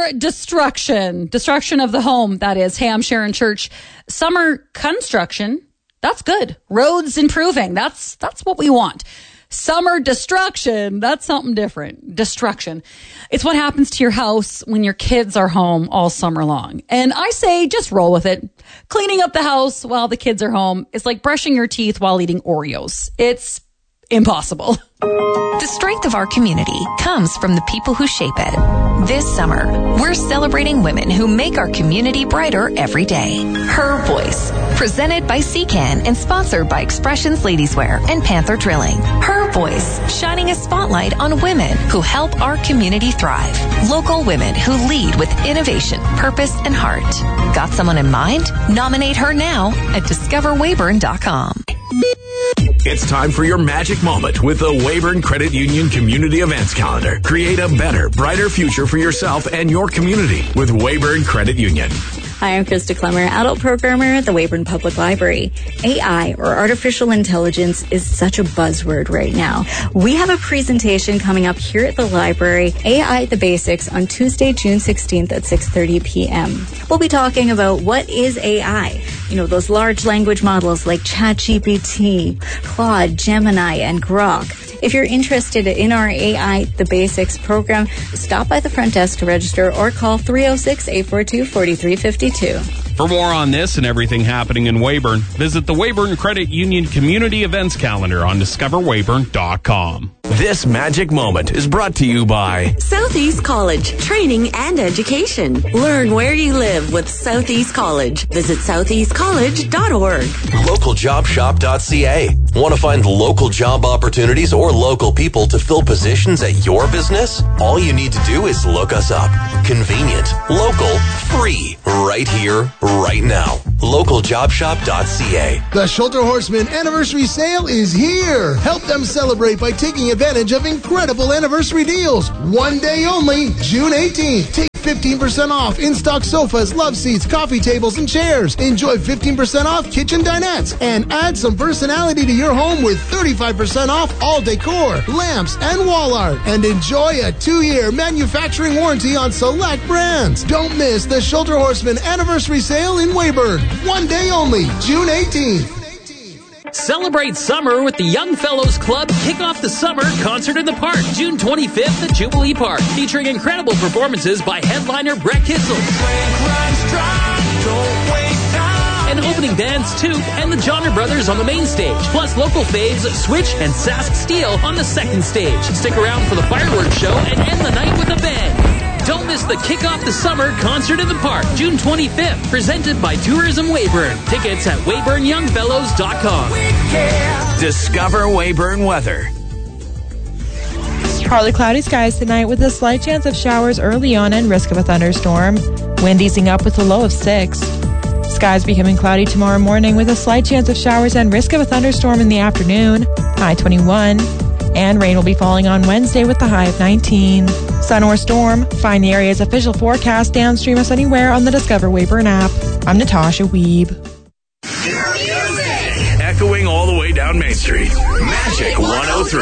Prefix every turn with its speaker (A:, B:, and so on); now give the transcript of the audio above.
A: Summer destruction of the home, that is. Hey, I'm Sharon Church. Summer construction, that's good. Roads improving, that's what we want. Summer destruction, that's something different. Destruction. It's what happens to your house when your kids are home all summer long. And I say just roll with it. Cleaning up the house while the kids are home is like brushing your teeth while eating Oreos. It's impossible.
B: The strength of our community comes from the people who shape it. This summer, we're celebrating women who make our community brighter every day. Her Voice, presented by CCAN and sponsored by Expressions Ladies Wear and Panther Drilling. Her Voice, shining a spotlight on women who help our community thrive. Local women who lead with innovation, purpose, and heart. Got someone in mind? Nominate her now at discoverweyburn.com.
C: It's time for your magic moment with the Weyburn Credit Union Community Events Calendar. Create a better, brighter future for yourself and your community with Weyburn Credit Union.
D: Hi, I'm Krista Clemmer, adult programmer at the Weyburn Public Library. AI, or artificial intelligence, is such a buzzword right now. We have a presentation coming up here at the library, AI the Basics, on Tuesday, June 16th at 6:30 p.m. We'll be talking about what is AI. You know, those large language models like ChatGPT, Claude, Gemini, and Grok. If you're interested in our AI the Basics program, stop by the front desk to register or call 306-842-4352.
E: For more on this and everything happening in Weyburn, visit the Weyburn Credit Union Community Events Calendar on discoverweyburn.com.
C: This magic moment is brought to you by
F: Southeast College, training and education. Learn where you live with Southeast College. Visit southeastcollege.org.
G: LocalJobShop.ca. Want to find local job opportunities or local people to fill positions at your business? All you need to do is look us up. Convenient, local, free, right here, right now. LocalJobShop.ca.
H: The Schulter Horseman Anniversary Sale is here. Help them celebrate by taking advantage of incredible anniversary deals. One day only, June 18th. Take 15% off in-stock sofas, love seats, coffee tables, and chairs. Enjoy 15% off kitchen dinettes. And add some personality to your home with 35% off all decor, lamps, and wall art. And enjoy a 2-year manufacturing warranty on select brands. Don't miss the Schulter Horseman Anniversary Sale in Weyburn. One day only, June 18th.
I: Celebrate summer with the Young Fellows Club Kick Off the Summer Concert in the Park, June 25th at Jubilee Park, featuring incredible performances by headliner Brett Kissel. And opening bands Toot and the Genre Brothers on the main stage, plus local faves Switch and Sask Steel on the second stage. Stick around for the fireworks show and end the night with a bang. Don't miss the Kick Off the Summer Concert in the Park, June 25th, presented by Tourism Weyburn. Tickets at weyburnyoungfellows.com.
C: Discover Weyburn weather.
J: Partly cloudy skies tonight with a slight chance of showers early on and risk of a thunderstorm. Wind easing up with a low of 6. Skies becoming cloudy tomorrow morning with a slight chance of showers and risk of a thunderstorm in the afternoon, high 21. And rain will be falling on Wednesday with the high of 19. Sun or storm, find the area's official forecast downstream us anywhere on the Discover Weyburn app. I'm Natasha Weeb.
C: Echoing all the way down Main Street. Magic 103.